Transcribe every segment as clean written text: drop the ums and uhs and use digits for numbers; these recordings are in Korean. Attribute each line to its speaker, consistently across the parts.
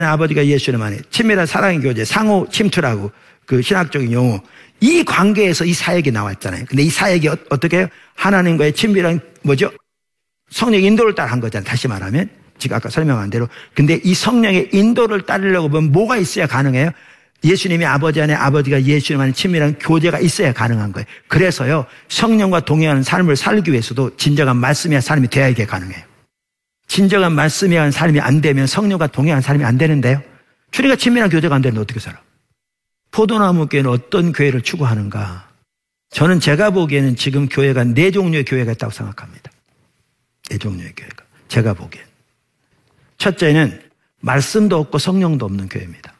Speaker 1: 아버지가 예수님 안에 친밀한 사랑의 교제, 상호 침투라고 그 신학적인 용어, 이 관계에서 이 사역이 나왔잖아요. 근데 이 사역이 어떻게 해요? 하나님과의 친밀한 성령의 인도를 따라 한 거잖아요. 다시 말하면 지금 아까 설명한 대로. 근데 이 성령의 인도를 따르려고 보면 뭐가 있어야 가능해요? 예수님이 아버지 안에, 아버지가 예수님 안에 친밀한 교제가 있어야 가능한 거예요. 그래서요, 성령과 동행하는 삶을 살기 위해서도 진정한 말씀의 삶이 되어야 이게 가능해요. 진정한 말씀에 대한 삶이 안 되면 성령과 동행하는 삶이 안 되는데요. 주님과 친밀한 교제가 안 되는데 어떻게 살아? 포도나무 교회는 어떤 교회를 추구하는가? 저는 제가 보기에는 지금 교회가 4종류의 교회가 있다고 생각합니다. 4종류의 교회가. 제가 보기엔. 첫째는 말씀도 없고 성령도 없는 교회입니다.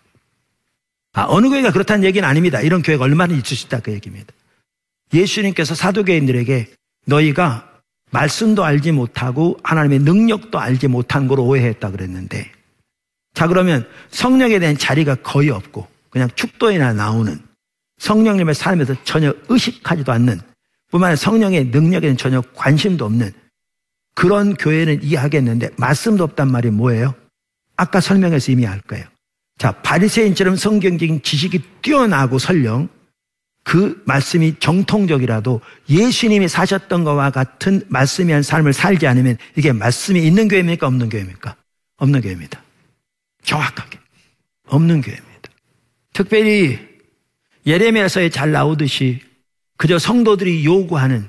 Speaker 1: 어느 교회가 그렇다는 얘기는 아닙니다. 이런 교회가 얼마나 있을 수 있다 그 얘기입니다. 예수님께서 사도개인들에게 너희가 말씀도 알지 못하고 하나님의 능력도 알지 못한 걸 오해했다 그랬는데, 자 그러면 성령에 대한 자리가 거의 없고 그냥 축도에나 나오는, 성령님의 삶에서 전혀 의식하지도 않는, 뿐만 아니라 성령의 능력에는 전혀 관심도 없는 그런 교회는 이해하겠는데, 말씀도 없단 말이 뭐예요? 아까 설명해서 이미 알 거예요. 자, 바리새인처럼 성경적인 지식이 뛰어나고 설령 그 말씀이 정통적이라도 예수님이 사셨던 것과 같은 말씀이 한 삶을 살지 않으면 이게 말씀이 있는 교회입니까? 없는 교회입니까? 없는 교회입니다. 정확하게 없는 교회입니다. 특별히 예레미야서에 잘 나오듯이 그저 성도들이 요구하는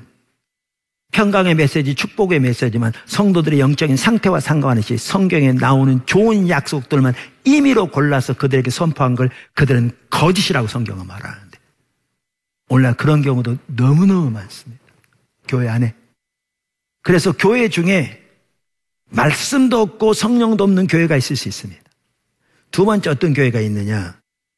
Speaker 1: 평강의 메시지, 축복의 메시지만 성도들의 영적인 상태와 상관없이 성경에 나오는 좋은 약속들만 임의로 골라서 그들에게 선포한 걸 그들은 거짓이라고 성경은 말하는데, 오늘날 그런 경우도 너무너무 많습니다. 교회 안에. 그래서 교회 중에 말씀도 없고 성령도 없는 교회가 있을 수 있습니다. 두 번째 어떤 교회가 있느냐?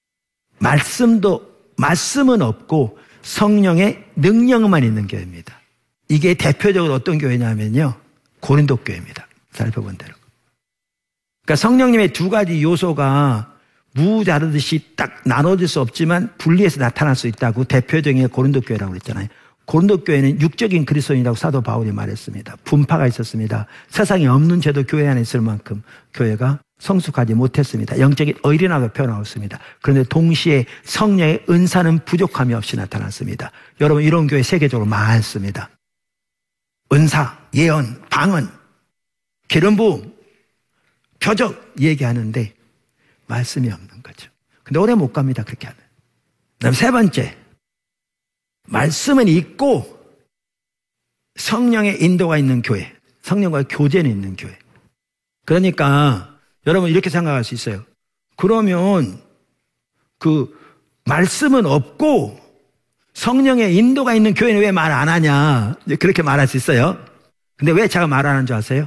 Speaker 1: 말씀은 없고 성령의 능력만 있는 교회입니다. 이게 대표적으로 어떤 교회냐면요, 고린도 교회입니다. 살펴본 대로. 그러니까 성령님의 두 가지 요소가 무 자르듯이 딱 나눠질 수 없지만 분리해서 나타날 수 있다고 대표적인 고린도 교회라고 그랬잖아요. 고린도 교회는 육적인 그리스도인이라고 사도 바울이 말했습니다. 분파가 있었습니다. 세상에 없는 죄도 교회 안에 있을 만큼 교회가 성숙하지 못했습니다. 영적인 어린아이가 표현하였습니다. 그런데 동시에 성령의 은사는 부족함이 없이 나타났습니다. 여러분, 이런 교회 세계적으로 많습니다. 은사, 예언, 방언, 기름 부음, 표적 얘기하는데 말씀이 없는 거죠. 근데 오래 못 갑니다, 그렇게 하면. 그다음 세 번째, 말씀은 있고 성령의 인도가 있는 교회, 성령과 교제는 있는 교회. 그러니까 여러분 이렇게 생각할 수 있어요. 그러면 그 말씀은 없고 성령의 인도가 있는 교회는 왜 말 안 하냐, 그렇게 말할 수 있어요. 근데 왜 제가 말 안 하는 줄 아세요?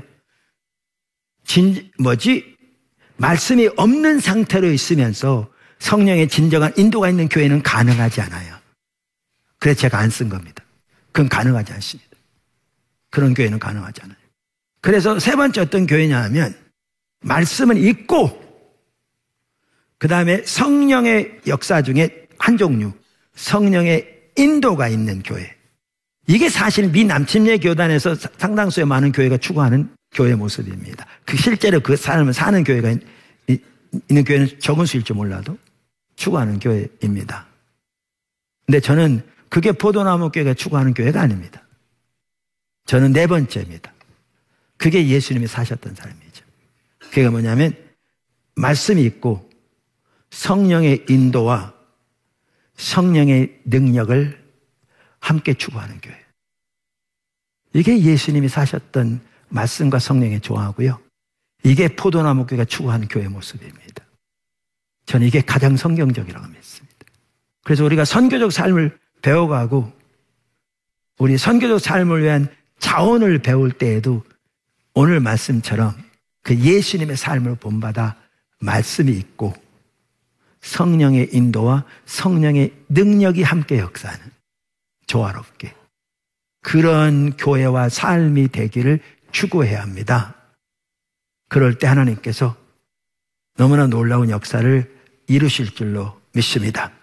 Speaker 1: 말씀이 없는 상태로 있으면서 성령의 진정한 인도가 있는 교회는 가능하지 않아요. 그래서 제가 안 쓴 겁니다. 그건 가능하지 않습니다. 그런 교회는 가능하지 않아요. 그래서 세 번째 어떤 교회냐 하면 말씀은 있고 그 다음에 성령의 역사 중에 한 종류, 성령의 인도가 있는 교회. 이게 사실 미남침례 교단에서 상당수의 많은 교회가 추구하는 교회 모습입니다. 실제로 그 삶을 사는 교회가 있는 교회는 적은 수일지 몰라도 추구하는 교회입니다. 근데 저는 그게 포도나무 교회가 추구하는 교회가 아닙니다. 저는 네 번째입니다. 그게 예수님이 사셨던 삶이죠. 그게 뭐냐면 말씀이 있고 성령의 인도와 성령의 능력을 함께 추구하는 교회. 이게 예수님이 사셨던 말씀과 성령의 조화하고요. 이게 포도나무 교회가 추구하는 교회 모습입니다. 저는 이게 가장 성경적이라고 믿습니다. 그래서 우리가 선교적 삶을 배워가고 우리 선교적 삶을 위한 자원을 배울 때에도 오늘 말씀처럼 그 예수님의 삶을 본받아 말씀이 있고 성령의 인도와 성령의 능력이 함께 역사하는 조화롭게 그런 교회와 삶이 되기를 추구해야 합니다. 그럴 때 하나님께서 너무나 놀라운 역사를 이루실 줄로 믿습니다.